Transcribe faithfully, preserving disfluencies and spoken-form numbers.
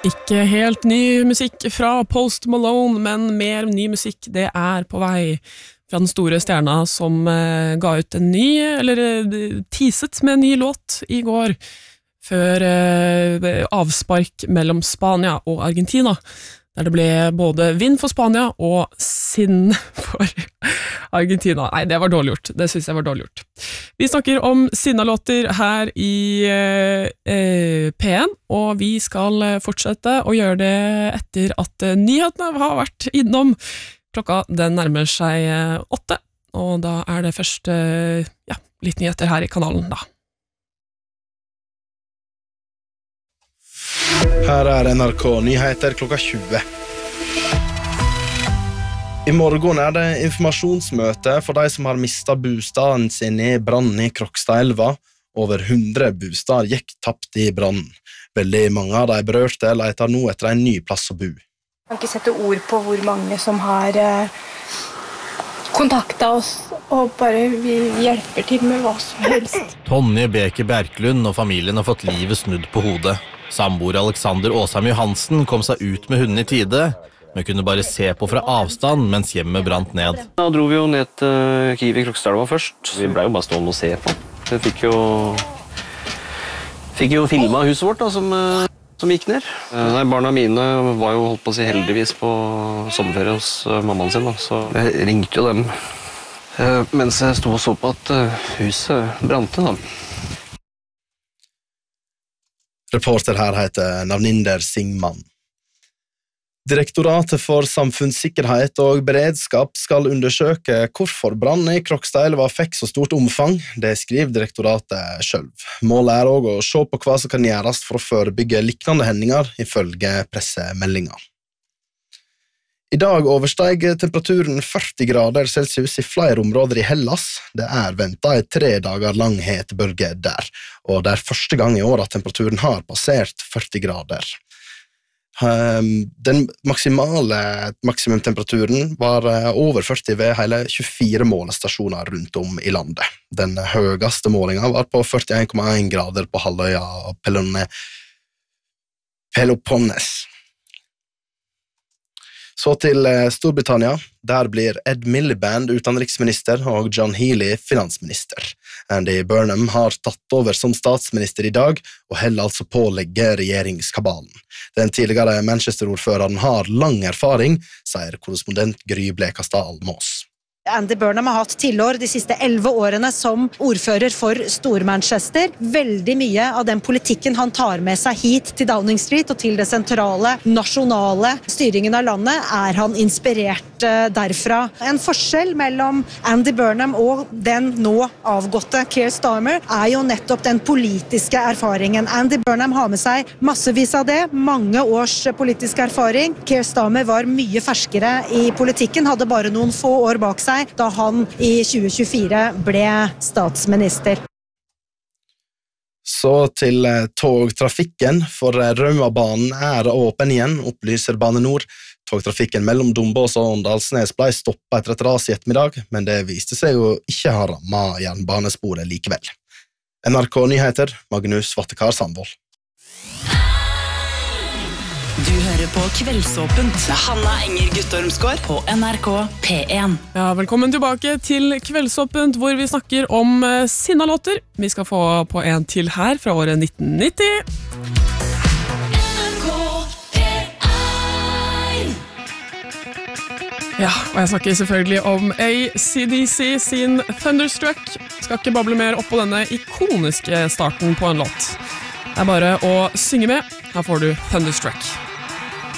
Ikke helt ny musikk fra Post Malone, men mer ny musikk, det er på vei fra den store stjerna som eh, ga ut en ny, eller eh, teaset med en ny låt i går, før eh, avspark mellom Spania og Argentina, der det ble både vind for Spania og sinn for Argentina. Nei, det var dårlig gjort. Det synes jeg var dårlig gjort. Vi snakker om sinnalåter her i eh, P en, og vi skal fortsette å gjøre det etter at nyhetene har vært innom. Klokka den nærmer seg åtte, og da er det først eh, ja, litt nyheter her i kanalen da. Her er N R K Nyheter klokka tjue. I morgen er det informasjonsmøte for de som har mistet bostaden sin i brannen i Krokstadelva. Over hundre bostad gikk tapt i brannen. Veldig mange av de berørte leter nå etter en ny plass å bo. Jeg kan ikke sette ord på hvor mange som har eh, kontaktet oss og bare vi hjelper til med hva som helst. Tonje Beke Berklund og familien har fått livet snudd på hodet. Samboer Alexander Åsheim Johansen kom seg ut med hunden i tide, men kunne bare se på fra avstand mens hjemmet brant ned. Da dro vi jo ned til Kiwi i Krokstadelva først. Vi ble jo bare stående og se på. Vi fikk jo, fikk jo filmet huset vårt da, som, som gikk ned. Nei, barna mine var jo holdt på å si heldigvis på sommerferie hos mammaen sin, da. Så jeg ringte jo dem mens jeg stod og så på at huset brante da. Reporter her heter Navninder Singman. Direktoratet for samfunnssikkerhet og beredskap skal undersøke hvorfor brannen i Krokstadelva fikk så stort omfang. Det skriver direktoratet selv. Målet er også å se på hva som kan gjøres for å forebygge liknende hendinger, ifølge pressemeldinger. I dag oversteg temperaturen førti grader Celsius i flere områder i Hellas. Det er ventet en tre dager lang hetebølge der, og det er første gang i år at temperaturen har passert førti grader. Den maksimale maksimumtemperaturen var over førti ved hele tjuefire målestasjoner rundt om i landet. Den høyeste målingen var på førtien komma én grader på halvøya Peloponnes. Så til Storbritannia. Der blir Ed Miliband utenriksminister og John Healey finansminister. Andy Burnham har tatt over som statsminister i dag, og holder altså på å legge regjeringskabalen. Den tidligere Manchester-ordføreren har lang erfaring, sier korrespondent Gry Blekastad Almås. Andy Burnham har hatt tilår de siste elleve årene som ordfører for Stor-Manchester. Veldig mye av den politikken han tar med seg hit til Downing Street og til det sentrale, nasjonale styringen av landet, er han inspirert derfra. En forskjell mellom Andy Burnham og den nå avgåtte Keir Starmer er jo nettopp den politiske erfaringen. Andy Burnham har med seg massevis av det, mange års politisk erfaring. Keir Starmer var mye ferskere i politikken, hadde bare noen få år bak seg da han i tjue tjuefire ble statsminister. Så til togtrafikken, for Raumabanen er åpen igjen, opplyser Bane Nor. Togtrafikken mellom Dombås og Åndalsnes ble stoppet etter et ras i ettermiddag, men det viste seg jo ikke ha rammet jernbanesporet likevel. N R K Nyheter, Magnus Vattekar Sandvold. Du hører på Kveldsåpent med Hanna Enger Guttormsgård på N R K P en. Ja, velkommen tilbake til Kveldsåpent, hvor vi snakker om uh, sinnalåter. Vi skal få på en til her fra året nitten nitti. N R K P en. Ja, og jeg snakker selvfølgelig om A C D C sin Thunderstruck. Skal ikke bable mer opp på denne ikoniske starten på en låt. Det er bare å synge med. Her får du Thunderstruck.